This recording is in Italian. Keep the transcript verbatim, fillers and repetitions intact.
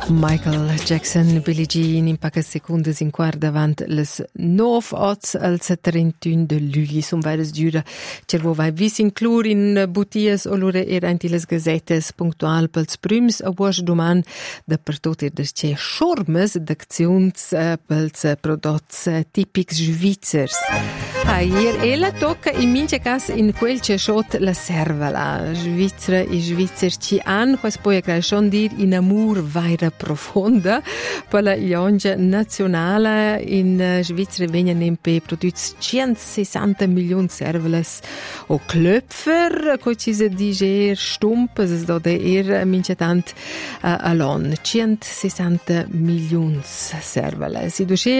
Michael Jackson, Billie Jean, in poche secunde in quart davant les nov oz al trentuno de lugli. Sun vairas giura cervo vai vis inclur in butias o lura era anti les gazettes punktual pels prüms a vuosch duman da per tot er des c'è schormes d'acziuns uh, pels uh, prodots uh, tipics svizzers. Ah, ier ella tocca in mince cas in quel c'è schot la servala. Svizzera e svizzer ci han, quas poi a schon dir in amur vaira profonda per la iongia nazionale in uh, Svizzera vegnan nempe produts centosessanta milioni servelas o klöpfer, co ci se diger stump, es do de er mince tant uh, alon, centosessanta milioni servelas. Si